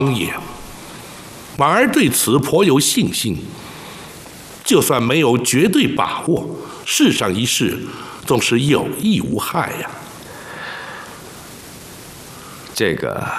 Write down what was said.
也。婉儿对此颇有信心，就算没有绝对把握，试上一试，总是有益无害呀。 这个